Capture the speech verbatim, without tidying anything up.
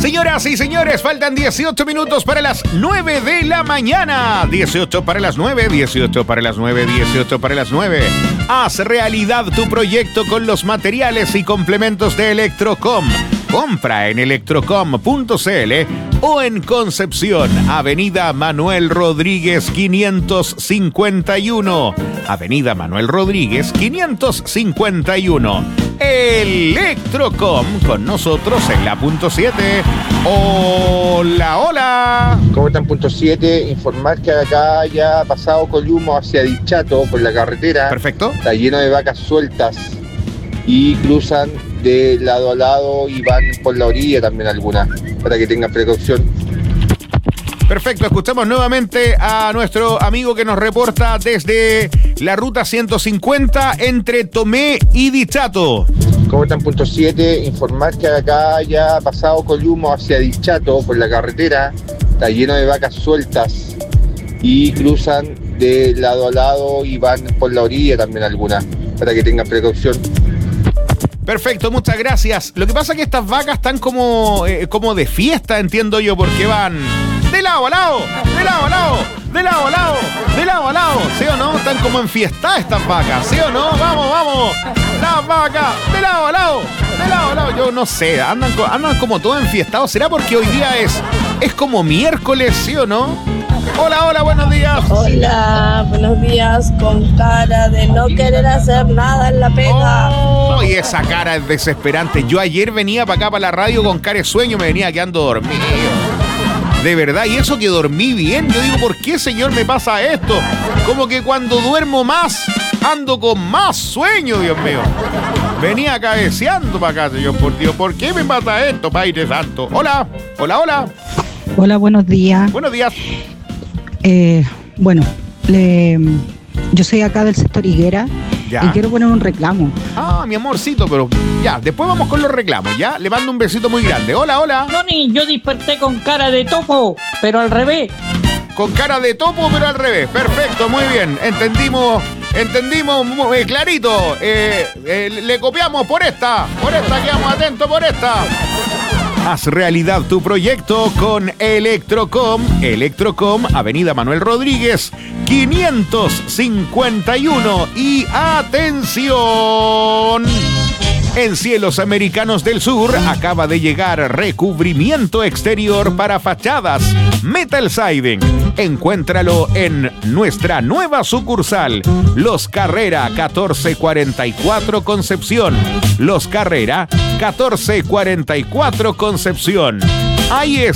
Señoras y señores, faltan dieciocho minutos para las nueve de la mañana. dieciocho para las nueve, dieciocho para las nueve, dieciocho para las nueve. Haz realidad tu proyecto con los materiales y complementos de Electrocom. Compra en electrocom punto c l o en Concepción, Avenida Manuel Rodríguez quinientos cincuenta y uno. Avenida Manuel Rodríguez quinientos cincuenta y uno. Electrocom, con nosotros en la punto siete. Hola, hola. ¿Cómo están? Punto siete, informar que acá ya ha pasado Coyumo hacia Dichato por la carretera. Perfecto. Está lleno de vacas sueltas y cruzan de lado a lado y van por la orilla también algunas, para que tengan precaución. Perfecto, escuchamos nuevamente a nuestro amigo que nos reporta desde la ruta ciento cincuenta entre Tomé y Dichato. ¿Cómo están? Punto siete, informar que acá ya ha pasado Coyumo hacia Dichato por la carretera. Está lleno de vacas sueltas y cruzan de lado a lado y van por la orilla también algunas, para que tengan precaución. Perfecto, muchas gracias. Lo que pasa es que estas vacas están como, eh, como de fiesta, entiendo yo, porque van de lado a lado, de lado a lado, de lado a lado, de lado a lado, ¿sí o no? Están como enfiestadas estas vacas, ¿sí o no? Vamos, vamos, las vacas, de lado a lado, de lado a lado. Yo no sé, andan, andan como todos enfiestados. ¿Será porque hoy día es, es como miércoles, ¿sí o no? Hola, hola, buenos días. Hola, buenos días, con cara de no querer hacer nada en la pega. Oh, y esa cara es desesperante. Yo ayer venía para acá, para la radio, con cara de sueño, me venía quedando dormido. De verdad, y eso que dormí bien. Yo digo, ¿por qué, señor, me pasa esto? Como que cuando duermo más, ando con más sueño, Dios mío. Venía cabeceando para acá, señor, por Dios. ¿Por qué me pasa esto, Padre Santo? Hola, hola, hola. Hola, buenos días. Buenos días. Eh, bueno, le, yo soy acá del sector Higuera. Ya. Y quiero poner un reclamo. Ah, mi amorcito, pero ya, después vamos con los reclamos, ¿ya? Le mando un besito muy grande. Hola, hola. Tony, yo desperté con cara de topo, pero al revés. Con cara de topo, pero al revés. Perfecto, muy bien. Entendimos, entendimos muy clarito. Eh, eh, le copiamos por esta, por esta, quedamos atentos por esta. Haz realidad tu proyecto con Electrocom. Electrocom, Avenida Manuel Rodríguez, quinientos cincuenta y uno. Y atención, en Cielos Americanos del Sur acaba de llegar recubrimiento exterior para fachadas Metal Siding. Encuéntralo en nuestra nueva sucursal, Los Carrera catorce cuarenta y cuatro Concepción. Los Carrera catorce cuarenta y cuatro Concepción. Ahí es.